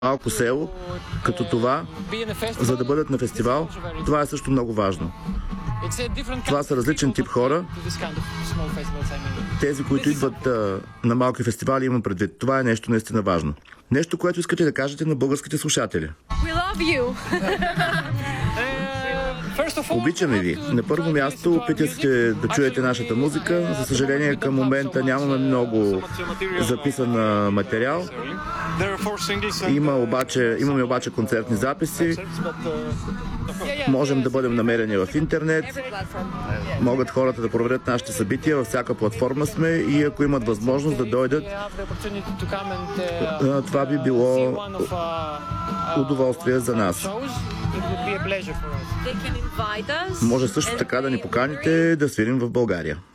малко село, като това, за да бъдат на фестивал, това е също много важно. Това са различен тип хора. Тези, които идват на малки фестивали, имам предвид. Това е нещо наистина важно. Нещо, което искате да кажете на българските слушатели. Обичаме ви. На първо място опитайте да чуете нашата музика. За съжаление, към момента нямаме много записан материал. Имаме обаче концертни записи. Можем да бъдем намерени в интернет. Могат хората да проверят нашите събития. Във всяка платформа сме и ако имат възможност да дойдат, това би било удоволствие за нас. Може също така да ни поканите да свирим в България.